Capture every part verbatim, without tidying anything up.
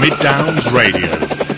Mid Downs Radio.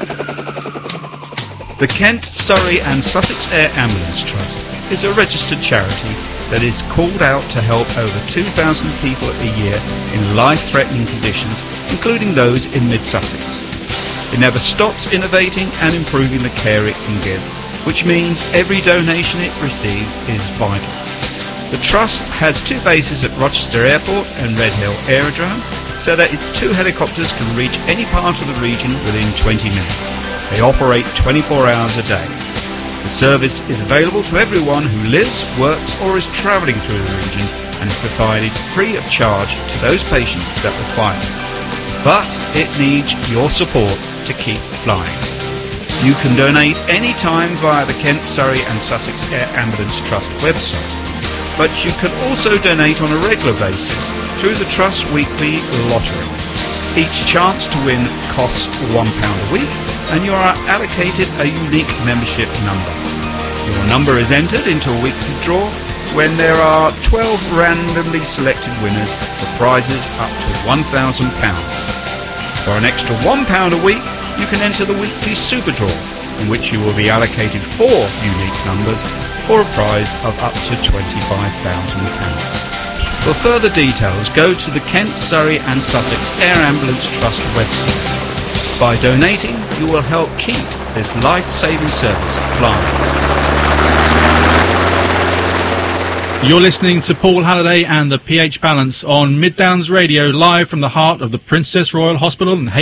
The Kent, Surrey and Sussex Air Ambulance Trust is a registered charity that is called out to help over two thousand people a year in life-threatening conditions, including those in mid-Sussex. It never stops innovating and improving the care it can give, which means every donation it receives is vital. The Trust has two bases at Rochester Airport and Redhill Aerodrome, so that its two helicopters can reach any part of the region within twenty minutes. They operate twenty-four hours a day. The service is available to everyone who lives, works or is travelling through the region and is provided free of charge to those patients that require it. But it needs your support to keep flying. You can donate any time via the Kent, Surrey and Sussex Air Ambulance Trust website, but you can also donate on a regular basis through the Trust Weekly Lottery. Each chance to win costs one pound a week, and you are allocated a unique membership number. Your number is entered into a weekly draw when there are twelve randomly selected winners for prizes up to one thousand pounds. For an extra one pound a week, you can enter the weekly Super Draw, in which you will be allocated four unique numbers for a prize of up to twenty-five thousand pounds. For further details, go to the Kent, Surrey and Sussex Air Ambulance Trust website. By donating, you will help keep this life-saving service flying. You're listening to Paul Halliday and the P H Balance on Mid Downs Radio, live from the heart of the Princess Royal Hospital in